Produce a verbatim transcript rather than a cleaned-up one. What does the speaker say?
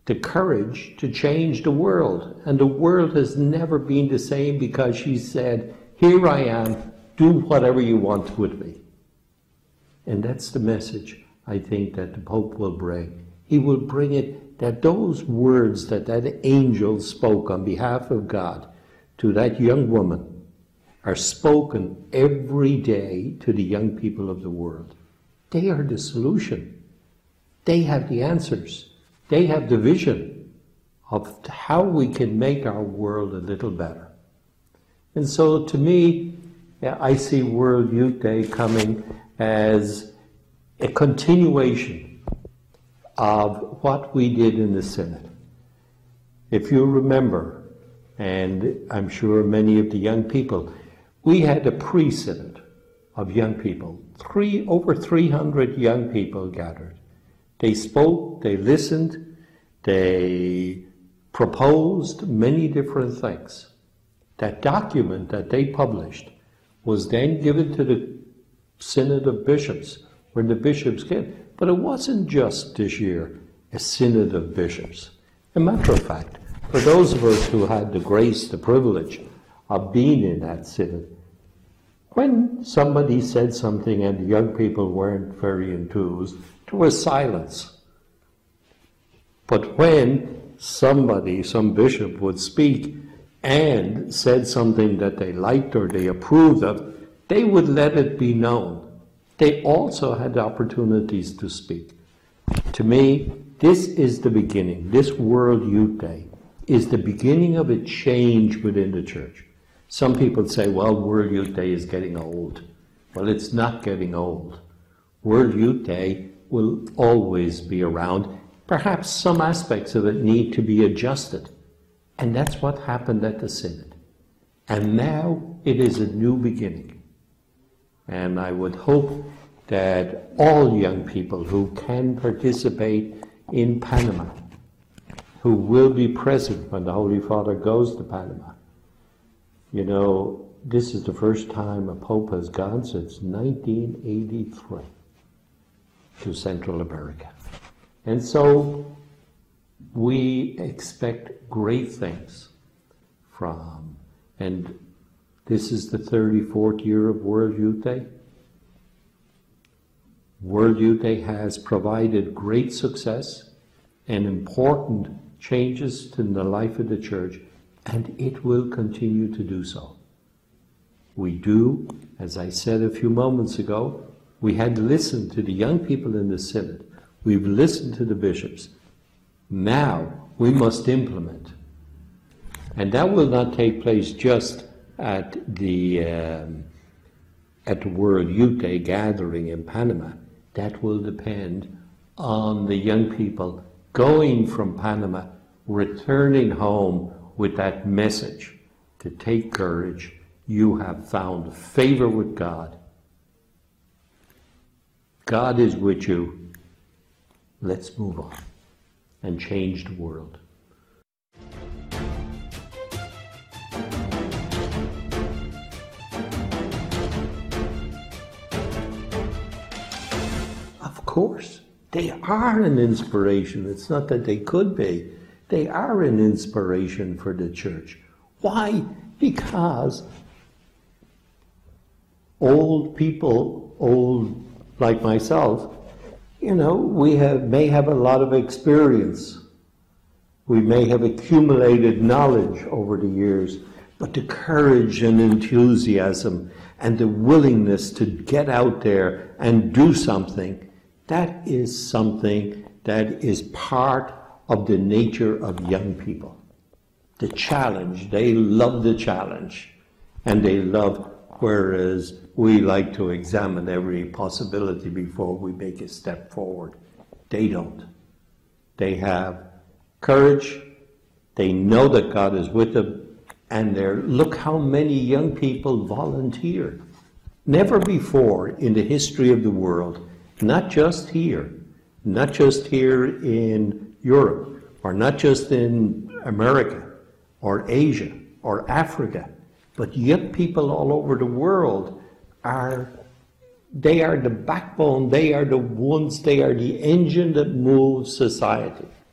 the courage to change the world. And the world has never been the same because she said, here I am, do whatever you want with me. And that's the message I think that the Pope will bring. He will bring it that those words that that angel spoke on behalf of God to that young woman are spoken every day to the young people of the world. They are the solution. They have the answers. They have the vision of how we can make our world a little better. And so to me, I see World Youth Day coming as a continuation of what we did in the Synod. If you remember, and I'm sure many of the young people, we had a pre-synod of young people. Three, over three hundred young people gathered. They spoke, they listened, they proposed many different things. That document that they published was then given to the Synod of Bishops, where the bishops came. But it wasn't just this year a Synod of Bishops. As a matter of fact, for those of us who had the grace, the privilege of being in that Synod, when somebody said something and the young people weren't very enthused, there was silence. But when somebody, some bishop would speak and said something that they liked or they approved of, they would let it be known. They also had opportunities to speak. To me, this is the beginning. This World Youth Day is the beginning of a change within the church. Some people say, well, World Youth Day is getting old. Well, it's not getting old. World Youth Day will always be around. Perhaps some aspects of it need to be adjusted. And that's what happened at the Synod. And now it is a new beginning. And I would hope that all young people who can participate in Panama, who will be present when the Holy Father goes to Panama. You know, this is the first time a Pope has gone since nineteen eighty-three to Central America. And so we expect great things from, and this is the thirty-fourth year of World Youth Day. World Youth Day has provided great success and important changes in the life of the church, and it will continue to do so. We do, as I said a few moments ago, we had listened to the young people in the Synod. We've listened to the bishops. Now we must implement. And that will not take place just at the, um, at the World Youth Day gathering in Panama. That will depend on the young people going from Panama, returning home with that message to take courage. You have found favor with God. God is with you. Let's move on and change the world. Of course, they are an inspiration. It's not that they could be. They are an inspiration for the church. Why? Because old people, old like myself, you know, we have, may have a lot of experience. We may have accumulated knowledge over the years, but the courage and enthusiasm and the willingness to get out there and do something, that is something that is part of the nature of young people. The challenge, they love the challenge, and they love, whereas we like to examine every possibility before we make a step forward. They don't. They have courage, they know that God is with them, and they're, look how many young people volunteer. Never before in the history of the world, not just here, not just here in Europe, or not just in America, or Asia, or Africa, but young people all over the world are, they are the backbone, they are the ones, they are the engine that moves society.